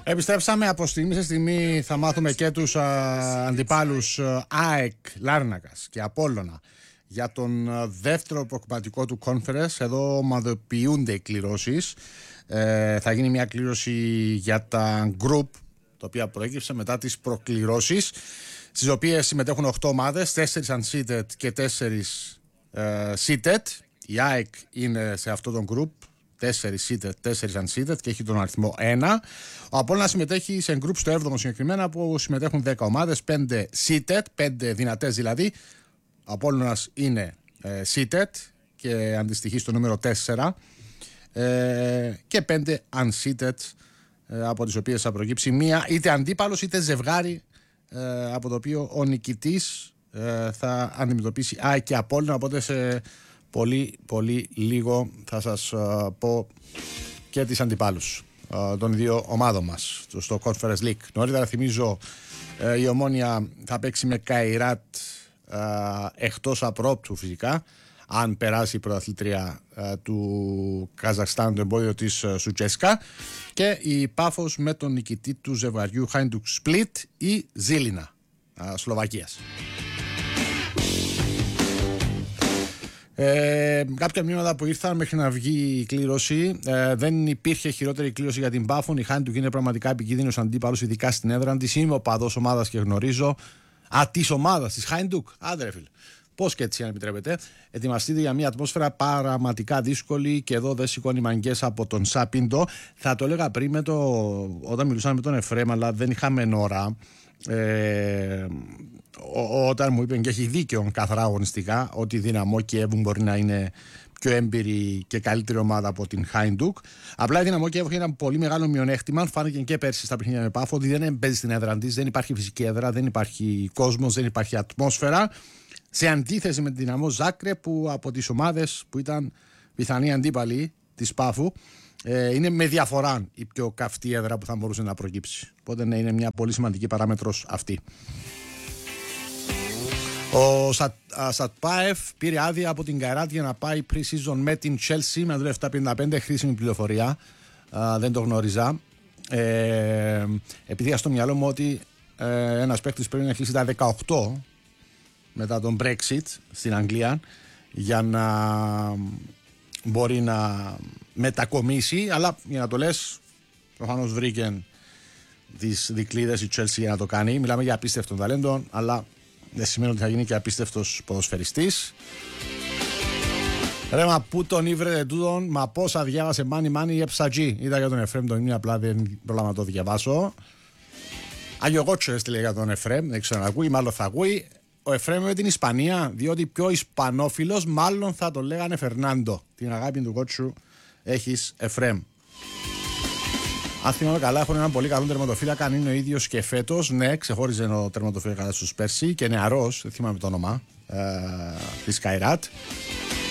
Επιστρέψαμε από στιγμή σε στιγμή. Θα μάθουμε και τους αντιπάλους ΑΕΚ, Λάρνακας και Απόλλωνα για τον δεύτερο προκριματικό του conference. Εδώ ομαδοποιούνται οι κληρώσεις. Θα γίνει μια κλήρωση για τα group, τα οποία προέκυψε μετά τις προκληρώσεις, στις οποίες συμμετέχουν 8 ομάδες, 4 unseated και 4 seated. Η ΑΕΚ είναι σε αυτό το group, 4 seated, 4 unseated και έχει τον αριθμό 1. Ο Απόλλωνας συμμετέχει σε group στο 7ο συγκεκριμένα, που συμμετέχουν 10 ομάδες, 5 seated, 5 δυνατές δηλαδή. Ο Απόλλωνας είναι seated και αντιστοιχεί στο νούμερο 4, και 5 unseated, από τις οποίες θα προκύψει μία είτε αντίπαλος είτε ζευγάρι, από το οποίο ο νικητής θα αντιμετωπίσει ΑΕΚ και Απόλλωνα. Οπότε σε πολύ λίγο θα σας πω και τις αντιπάλους των δύο ομάδων μας στο Conference League. Νωρίτερα θυμίζω, η Ομόνοια θα παίξει με Καϊράτ εκτός απρόπτου φυσικά, αν περάσει η πρωταθλήτρια του Καζακστάν το εμπόδιο της Σουτσέσκα, και η Πάφος με τον νικητή του ζευγαριού Χάιντουκ Σπλίτ ή Ζήλινα Σλοβακίας. Κάποια μηνύματα που ήρθαν μέχρι να βγει η κλήρωση. Δεν υπήρχε χειρότερη κλήρωση για την Πάφων. Η Χάιντουκ είναι πραγματικά επικίνδυνος αντίπαλος, ειδικά στην έδρα της. Είμαι οπαδός ομάδας και γνωρίζω. Της ομάδας της Χάιντουκ. Άντε φίλε. Πώς και έτσι, αν επιτρέπετε. Ετοιμαστείτε για μια ατμόσφαιρα πραγματικά δύσκολη, και εδώ δεν σηκώνει μαγκές από τον Σάπιντο. Θα το έλεγα πριν όταν μιλούσαμε με τον Εφρέμ, αλλά δεν είχαμε ώρα. Όταν μου είπε, και έχει δίκιο καθαρά αγωνιστικά, ότι η Δυναμό Κιέβου μπορεί να είναι πιο έμπειρη και καλύτερη ομάδα από την Χάιντουκ. Απλά η Δυναμό Κιέβου έχει ένα πολύ μεγάλο μειονέκτημα. Φάνηκε και πέρσι στα παιχνίδια με Πάφο, ότι δεν παίζει στην έδρα της, δεν υπάρχει φυσική έδρα, δεν υπάρχει κόσμος, δεν υπάρχει ατμόσφαιρα. Σε αντίθεση με την Δυναμό Ζάκρεπ, που από τις ομάδες που ήταν πιθανή αντίπαλη της Πάφου, είναι με διαφορά η πιο καυτή έδρα που θα μπορούσε να προκύψει. Οπότε είναι μια πολύ σημαντική παράμετρος αυτή. Ο Σατπάεφ πήρε άδεια από την Καϊράτ για να πάει pre-season με την Chelsea με το 755. Χρήσιμη πληροφορία, δεν το γνώριζα. Επειδή είχα στο μυαλό μου ότι ένας παίκτης πρέπει να κλείσει τα 18 μετά τον Brexit στην Αγγλία για να μπορεί να μετακομίσει, αλλά για να το λες, προφανώς βρήκε τις δικλείδες η Chelsea για να το κάνει. Μιλάμε για απίστευτων ταλέντων, αλλά δεν σημαίνει ότι θα γίνει και απίστευτος ποδοσφαιριστής. Ρε, μα πού τον ήβρετε τούτον, μα πόσα διάβασε μάνι έψατζι. Είδα για τον Εφρέμ τον ήμουν, απλά δεν πρόλαβα να το διαβάσω. Άγιο Κότσο έστειλε για τον Εφρέμ, δεν ξέρω αν ακούει, μάλλον θα ακούει. Ο Εφρέμ με την Ισπανία, διότι πιο Ισπανόφιλος μάλλον θα το λέγανε Φερνάντο. Την αγάπη του Κότσου έχεις, Εφρέμ. Αν θυμάμαι καλά, έχουν έναν πολύ καλό τερματοφύλακα, αν είναι ο ίδιος και φέτος. Ναι, ξεχώριζε ο τερματοφύλακας στους πέρσι και νεαρός, δεν θυμάμαι το όνομα, της Καϊράτ.